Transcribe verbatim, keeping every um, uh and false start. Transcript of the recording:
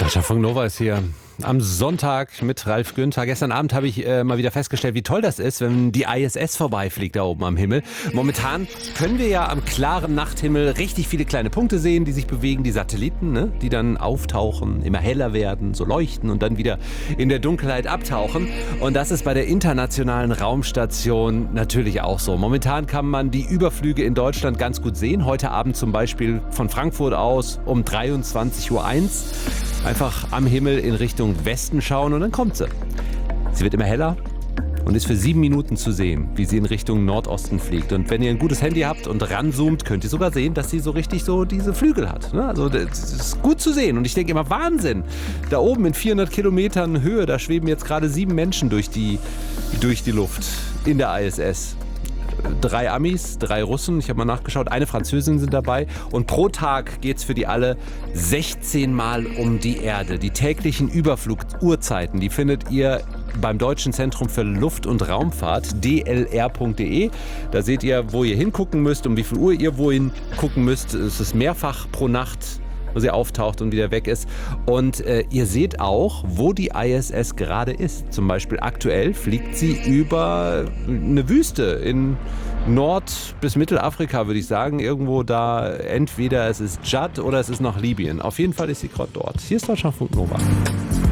Deutschlandfunk Nova ist hier am Sonntag mit Ralf Günther. Gestern Abend habe ich äh, mal wieder festgestellt, wie toll das ist, wenn die I S S vorbeifliegt da oben am Himmel. Momentan können wir ja am klaren Nachthimmel richtig viele kleine Punkte sehen, die sich bewegen, die Satelliten, ne? Die dann auftauchen, immer heller werden, so leuchten und dann wieder in der Dunkelheit abtauchen. Und das ist bei der Internationalen Raumstation natürlich auch so. Momentan kann man die Überflüge in Deutschland ganz gut sehen. Heute Abend zum Beispiel von Frankfurt aus um dreiundzwanzig Uhr eins. Einfach am Himmel in Richtung Westen schauen und dann kommt sie. Sie wird immer heller und ist für sieben Minuten zu sehen, wie sie in Richtung Nordosten fliegt. Und wenn ihr ein gutes Handy habt und ranzoomt, könnt ihr sogar sehen, dass sie so richtig so diese Flügel hat. Also das ist gut zu sehen. Und ich denke immer, Wahnsinn! Da oben in vierhundert Kilometern Höhe, da schweben jetzt gerade sieben Menschen durch die, durch die Luft in der I S S. Drei Amis, drei Russen, ich habe mal nachgeschaut, eine Französin sind dabei und pro Tag geht es für die alle sechzehn Mal um die Erde. Die täglichen Überfluguhrzeiten, die findet ihr beim Deutschen Zentrum für Luft- und Raumfahrt, d l r punkt d e. Da seht ihr, wo ihr hingucken müsst, um wie viel Uhr ihr wohin gucken müsst. Es ist mehrfach pro Nacht, wo sie auftaucht und wieder weg ist. Und äh, ihr seht auch, wo die I S S gerade ist. Zum Beispiel aktuell fliegt sie über eine Wüste in Nord- bis Mittelafrika, würde ich sagen. Irgendwo da, entweder es ist Tschad oder es ist nach Libyen. Auf jeden Fall ist sie gerade dort. Hier ist Deutschlandfunk Nova.